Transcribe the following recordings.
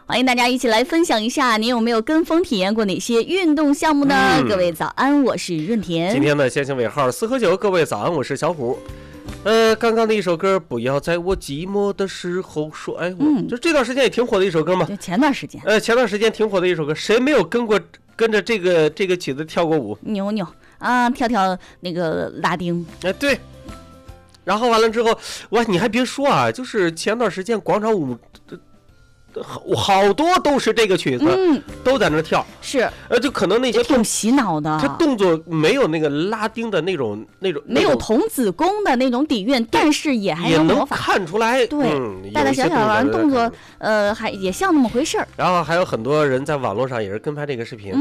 欢迎大家一起来分享一下，您有没有跟风体验过哪些运动项目呢？各位早安，我是润田。 今天的先行尾号4和9，各位早安，我是小虎。刚刚的一首歌，不要在我寂寞的时候说爱我，就这段时间也挺火的一首歌嘛。 就前段时间， 前段时间挺火的一首歌，谁没有跟着这个曲子跳过舞？ 扭扭啊，跳那个拉丁。 对。然后完了之后，哇，你还别说啊，就是前段时间广场舞。好多都是这个曲子，都在那跳， 是， 就可能那些挺洗脑的， 他动作没有那个拉丁的那种， 没有童子功的那种底蕴，但是也还能看出来， 对，大大小小玩动作，还也像那么回事儿。 然后还有很多人在网络上也是跟拍这个视频，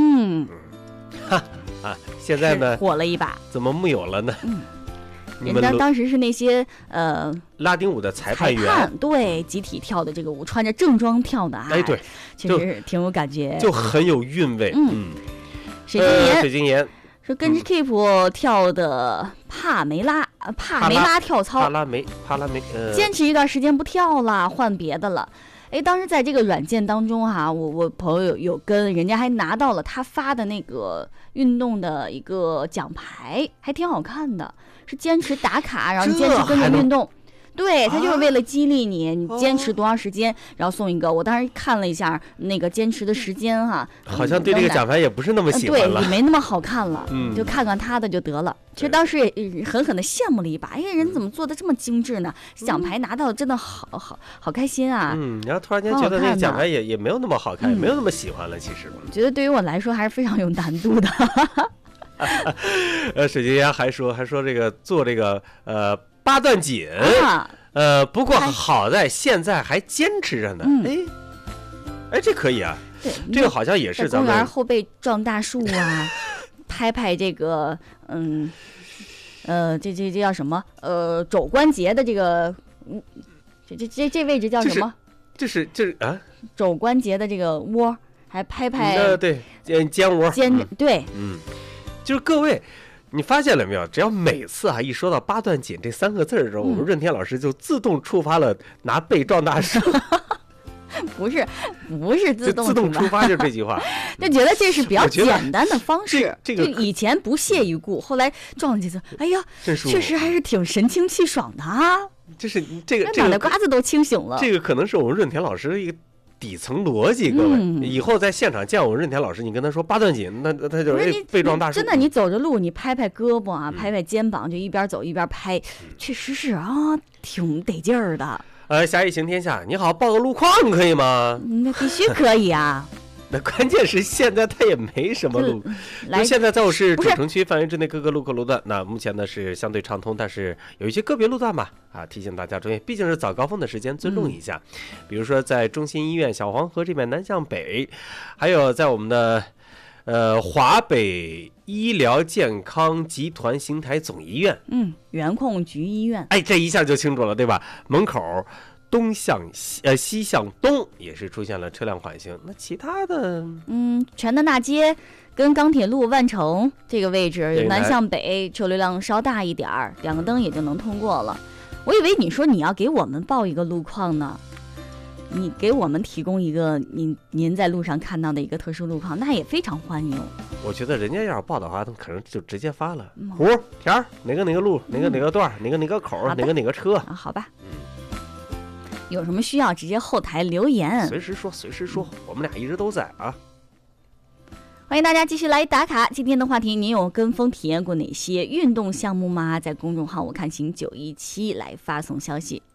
现在呢火了一把， 怎么木有了呢？ 人家当时是那些拉丁舞的裁判员， 对，集体跳的这个舞，穿着正装跳的， 对， 确实挺有感觉， 就很有韵味。水晶岩是跟着 Keep 跳的帕梅拉跳操， 帕拉梅， 坚持一段时间不跳了，换别的了。当时在这个软件当中我朋友有跟人家还拿到了他发的那个运动的一个奖牌，还挺好看的，是坚持打卡，然后坚持跟着运动。对，他就是为了激励你坚持多长时间，然后送一个。我当时看了一下那个坚持的时间好像对这个奖牌也不是那么喜欢了， 对，也没那么好看了，就看看他的就得了。其实当时也狠狠的羡慕了一把，人怎么做的这么精致呢？奖牌拿到真的好开心啊！ 然后突然间觉得那个奖牌也没有那么好看，也没有那么喜欢了。其实觉得对于我来说还是非常有难度的。 水晶鸭还说这个做这个八段锦，不过好在现在还坚持着呢。这可以啊。 对， 这个好像也是咱们公园后背撞大树拍这个这叫什么？肘关节的这个这位置叫什么？ 这是肘关节的这个窝，还拍对肩窝对， 就是各位。你发现了没有？只要每次一说到八段锦这3个字的时候，我们润田老师就自动触发了拿背撞大树。 不是自动触发，就这句话。 就觉得这是比较简单的方式。 这个以前不屑一顾，后来撞了几次，确实还是挺神清气爽的啊。 就是这个脑袋瓜子都清醒了。 这个可能是我们润田老师的一个底层逻辑，各位，以后在现场见我们润田老师，你跟他说八段锦，那他就是背撞大树。 真的，你走着路，你拍拍胳膊拍肩膀，就一边走一边拍，确实是挺得劲儿的。 侠义行天下，你好，报个路况可以吗？ 那必须可以啊。 那关键是现在它也没什么路，现在在我市主城区范围之内各个路口路段，那目前呢是相对畅通，但是有一些个别路段吧，提醒大家注意，毕竟是早高峰的时间，尊重一下。比如说在中心医院小黄河这边南向北，还有在我们的华北医疗健康集团邢台总医院， 原控局医院， 这一下就清楚了，对吧？门口东向西向东也是出现了车辆缓行，那其他的全的大街跟钢铁路万城这个位置南向北车流量稍大一点儿，2个灯也就能通过了。我以为你说你要给我们报一个路况呢，你给我们提供一个您在路上看到的一个特殊路况，那也非常欢迎。 我觉得人家要是报的话，他可能就直接发了胡条哪个路哪个段哪个口哪个车好吧。有什么需要直接后台留言， 随时说，我们俩一直都在欢迎大家继续来打卡。今天的话题，您有跟风体验过哪些运动项目吗？在公众号我看行917来发送消息。